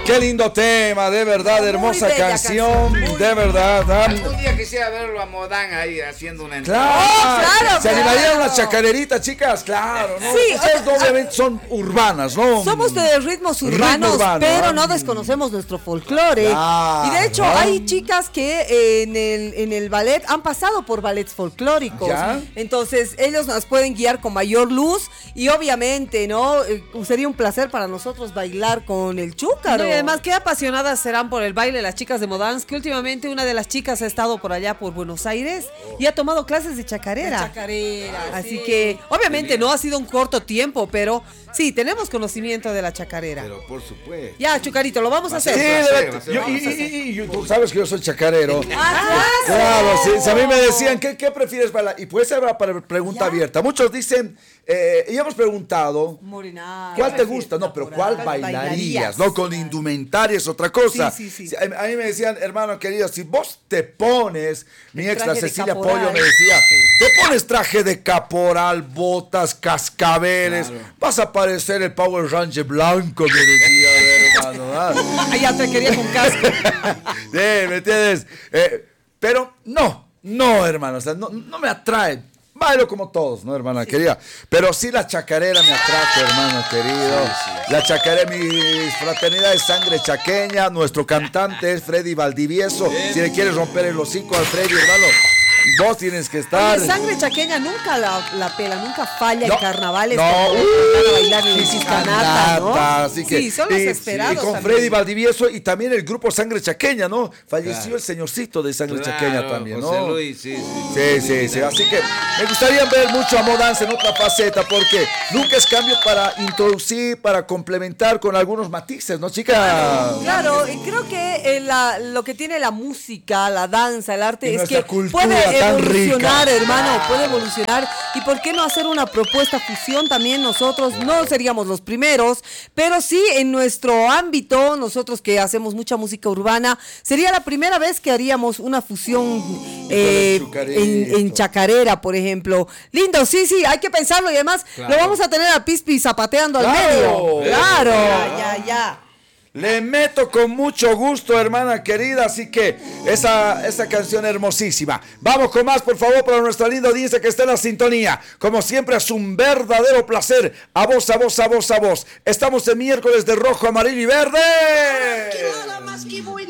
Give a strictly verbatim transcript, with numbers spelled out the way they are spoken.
Qué lindo tema, de verdad, hermosa canción, canción de verdad. ¿Ah? Algún día quisiera verlo a Modán ahí haciendo una entrada. Claro, oh, claro, se claro. animarían unas chacareritas, chicas, claro, ¿no? Sí, ustedes o sea, obviamente son urbanas, ¿no? Somos de ritmos urbanos, Ritmo urbano, pero ¿eh? no desconocemos nuestro folclore. Claro, y de hecho, ¿no? hay chicas que eh, en el en el ballet han pasado por ballets folclóricos. ¿Ya? Entonces, ellos nos pueden guiar con mayor luz y obviamente, ¿no? Eh, sería un placer para nosotros bailar con el chúcaro. No, y además, qué apasionadas serán por el baile las chicas de Modans, que últimamente una de las chicas ha estado por allá por Buenos Aires y ha tomado clases de chacarera. De chacarera, Así sí. que, obviamente no ha sido un corto tiempo, pero sí, tenemos conocimiento de la chacarera. Pero por supuesto. Ya, Chucarito, lo vamos a hacer. Sí, placer, yo, y, y, y, tú sabes que yo soy chacarero. Ah, claro, sí, si a mí me decían, ¿qué, qué prefieres bailar? Y puede ser para pregunta ¿Ya? abierta. Muchos dicen, eh, y hemos preguntado, Morinada, ¿cuál te gusta? No, pero ¿cuál bailarías? bailarías? No, con indumentaria es otra cosa. Sí, sí, sí. A, a mí me decían, hermano querido, si vos te pones, mi ex, la Cecilia Pollo, me decía, te pones traje de caporal, botas, cascabeles, claro. vas a parecer el Power Ranger blanco, me decía, hermano. ¿Ah? Ya te quería con casco. Sí, ¿me entiendes? Eh, pero no, no, hermano, o sea, no, no me atrae. Bailo como todos, ¿no, hermana sí. querida? Pero sí la chacarera me atrae, hermano querido. Sí, sí. La chacarera, mi fraternidad es sangre chaqueña. Nuestro cantante es Freddy Valdivieso. Bien. Si le quieres romper el hocico al Freddy, hermano, vos tienes que estar. Oye, sangre chaqueña nunca la, la pela, nunca falla no, en carnavales. No, uh, uh, bailar en Ciscanata, ¿no? Así que, sí, son los y, esperados. Y con también. Freddy Valdivieso y también el grupo Sangre Chaqueña, ¿no? Falleció claro. el señorcito de Sangre claro, Chaqueña también, ¿no? José Luis, sí, sí. Sí, sí, sí. Así que me gustaría ver mucho a Modans en otra faceta porque nunca es cambio para introducir, para complementar con algunos matices, ¿no, chicas? Claro, y creo que eh, la, lo que tiene la música, la danza, el arte, y es que cultura puede tan evolucionar, rica. hermano, puede evolucionar. ¿Y por qué no hacer una propuesta fusión también nosotros? No seríamos los primeros, pero sí en nuestro ámbito, nosotros que hacemos mucha música urbana, sería la primera vez que haríamos una fusión eh, en, en chacarera, por ejemplo. Lindo, sí, sí, hay que pensarlo y además claro. lo vamos a tener a Pispi zapateando claro. al medio. Claro. Ya, ya, ya. Le meto con mucho gusto, hermana querida, así que esa, esa canción hermosísima. Vamos con más, por favor, para nuestra linda audiencia que está en la sintonía. Como siempre, es un verdadero placer. A vos, a vos, a vos, a vos. Estamos en miércoles de rojo, amarillo y verde.